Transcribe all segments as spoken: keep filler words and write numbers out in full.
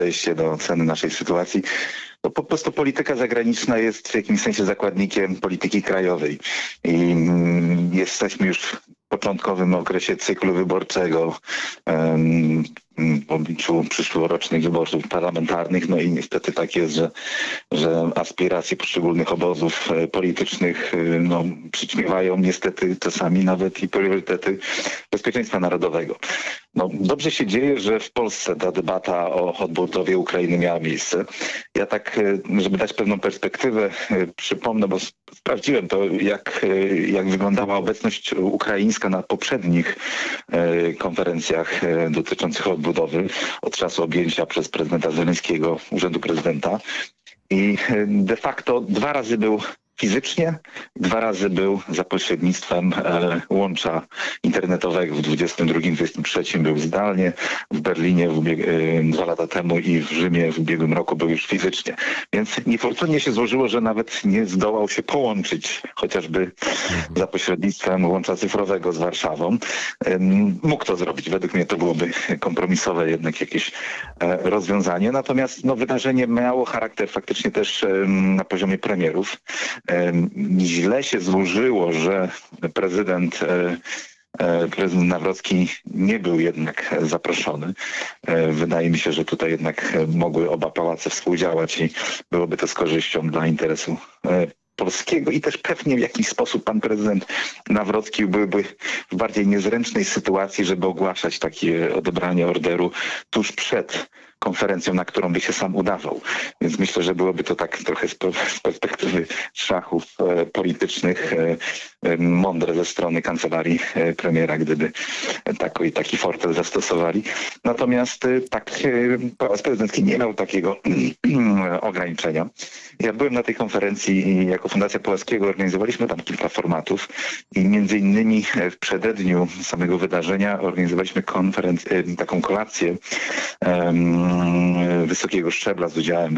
podejście do oceny naszej sytuacji. Bo po prostu polityka zagraniczna jest w jakimś sensie zakładnikiem polityki krajowej. I mm, jesteśmy już w początkowym okresie cyklu wyborczego um, w obliczu przyszłorocznych wyborów parlamentarnych. No i niestety tak jest, że, że aspiracje poszczególnych obozów politycznych no, przyćmiewają niestety czasami nawet i priorytety bezpieczeństwa narodowego. No, dobrze się dzieje, że w Polsce ta debata o odbudowie Ukrainy miała miejsce. Ja tak, żeby dać pewną perspektywę, przypomnę, bo sprawdziłem to, jak, jak wyglądała obecność ukraińska na poprzednich konferencjach dotyczących odbudowy od czasu objęcia przez prezydenta Zełenskiego urzędu prezydenta. I de facto dwa razy był fizycznie, dwa razy był za pośrednictwem e, łącza internetowego. W dwudziestym drugim dwudziestym trzecim był zdalnie, w Berlinie w ubieg- e, dwa lata temu i w Rzymie w ubiegłym roku był już fizycznie. Więc niefortunnie się złożyło, że nawet nie zdołał się połączyć chociażby za pośrednictwem łącza cyfrowego z Warszawą. E, mógł to zrobić. Według mnie to byłoby kompromisowe jednak jakieś e, rozwiązanie. Natomiast no, wydarzenie miało charakter faktycznie też e, na poziomie premierów. Źle się złożyło, że prezydent, prezydent Nawrocki nie był jednak zaproszony. Wydaje mi się, że tutaj jednak mogły oba pałace współdziałać i byłoby to z korzyścią dla interesu polskiego i też pewnie w jakiś sposób pan prezydent Nawrocki byłby w bardziej niezręcznej sytuacji, żeby ogłaszać takie odebranie orderu tuż przed konferencją, na którą by się sam udawał. Więc myślę, że byłoby to tak trochę z perspektywy szachów e, politycznych e, e, mądre ze strony kancelarii e, premiera, gdyby taki, taki fortel zastosowali. Natomiast e, tak e, Pałac Prezydencki nie miał takiego ograniczenia. Ja byłem na tej konferencji i jako Fundacja Puławskiego organizowaliśmy tam kilka formatów i między innymi w przededniu samego wydarzenia organizowaliśmy konferencję, e, taką kolację e, wysokiego szczebla z udziałem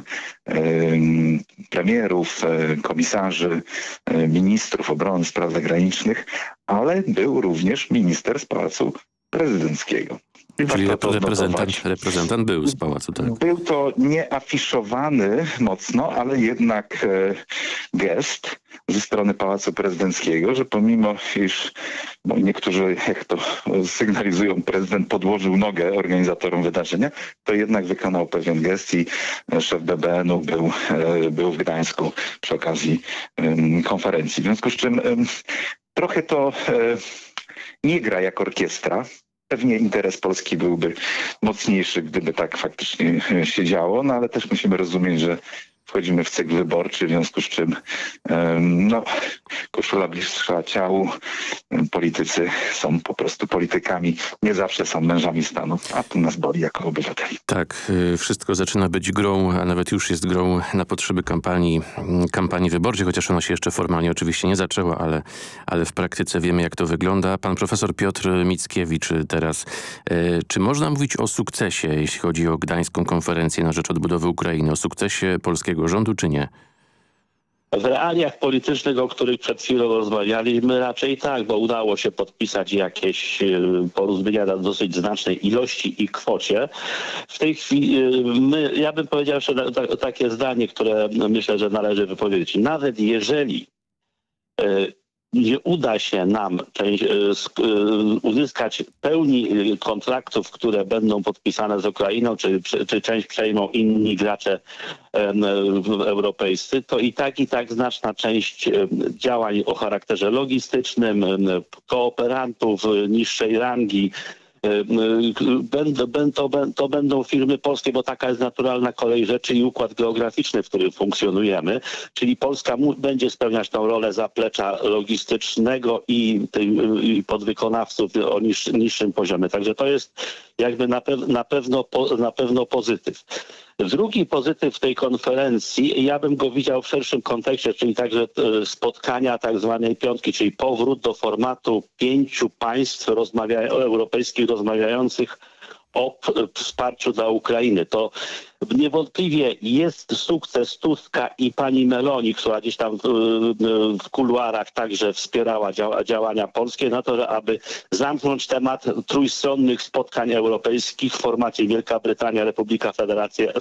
premierów, komisarzy, ministrów obrony, spraw zagranicznych, ale był również minister z Pałacu Prezydenckiego. Czyli reprezentant, reprezentant był z pałacu, tak? Był to nieafiszowany mocno, ale jednak e, gest ze strony Pałacu Prezydenckiego, że pomimo iż no, niektórzy, jak to sygnalizują, prezydent podłożył nogę organizatorom wydarzenia, to jednak wykonał pewien gest i szef B B N-u był, e, był w Gdańsku przy okazji e, konferencji. W związku z czym e, trochę to e, nie gra jak orkiestra. Pewnie interes Polski byłby mocniejszy, gdyby tak faktycznie się działo, no ale też musimy rozumieć, że wchodzimy w cykl wyborczy, w związku z czym um, no, koszula bliższa ciału. Politycy są po prostu politykami, nie zawsze są mężami stanu, a to nas boli jako obywateli. Tak, wszystko zaczyna być grą, a nawet już jest grą na potrzeby kampanii, kampanii wyborczej, chociaż ona się jeszcze formalnie oczywiście nie zaczęła, ale, ale w praktyce wiemy, jak to wygląda. Pan profesor Piotr Mickiewicz teraz. Czy można mówić o sukcesie, jeśli chodzi o Gdańską Konferencję na rzecz odbudowy Ukrainy, o sukcesie polskiego rządu, czy nie? W realiach politycznych, o których przed chwilą rozmawialiśmy, raczej tak, bo udało się podpisać jakieś porozumienia na dosyć znacznej ilości i kwocie. W tej chwili my, ja bym powiedział jeszcze takie zdanie, które myślę, że należy wypowiedzieć. Nawet jeżeli nie uda się nam część, uzyskać pełni kontraktów, które będą podpisane z Ukrainą, czy, czy część przejmą inni gracze europejscy, to i tak, i tak znaczna część działań o charakterze logistycznym, kooperantów niższej rangi, Będą, będą, to będą firmy polskie, bo taka jest naturalna kolej rzeczy i układ geograficzny, w którym funkcjonujemy. Czyli Polska mu, będzie spełniać tą rolę zaplecza logistycznego i, i podwykonawców o niż, niższym poziomie. Także to jest jakby na, pew, na, pewno, na pewno pozytyw. Drugi pozytyw tej konferencji, ja bym go widział w szerszym kontekście, czyli także spotkania tak zwanej piątki, czyli powrót do formatu pięciu państw rozmawia- europejskich rozmawiających o wsparciu dla Ukrainy. To niewątpliwie jest sukces Tuska i pani Meloni, która gdzieś tam w, w kuluarach także wspierała dzia- działania polskie na to, aby zamknąć temat trójstronnych spotkań europejskich w formacie Wielka Brytania, Republika Federacja,